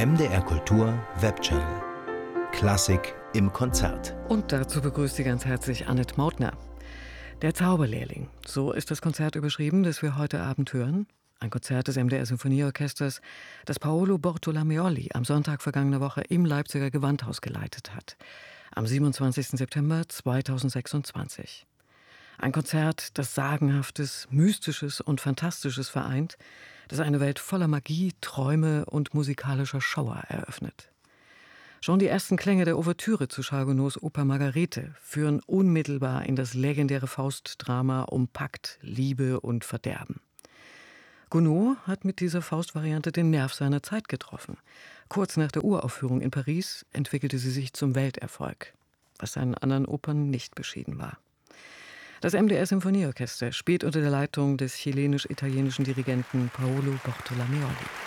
MDR Kultur Webchannel. Klassik im Konzert. Und dazu begrüßt Sie ganz herzlich Annette Mautner. Der Zauberlehrling, so ist das Konzert überschrieben, das wir heute Abend hören. Ein Konzert des MDR Sinfonieorchesters, das Paolo Bortolomeoli am Sonntag vergangener Woche im Leipziger Gewandhaus geleitet hat. Am 27. September 2026. Ein Konzert, das Sagenhaftes, Mystisches und Fantastisches vereint, das eine Welt voller Magie, Träume und musikalischer Schauer eröffnet. Schon die ersten Klänge der Ouvertüre zu Charles Gounods Oper Margarete führen unmittelbar in das legendäre Faust-Drama um Pakt, Liebe und Verderben. Gounod hat mit dieser Faust-Variante den Nerv seiner Zeit getroffen. Kurz nach der Uraufführung in Paris entwickelte sie sich zum Welterfolg, was seinen anderen Opern nicht beschieden war. Das MDR Sinfonieorchester spielt unter der Leitung des chilenisch-italienischen Dirigenten Paolo Bortolomeoli.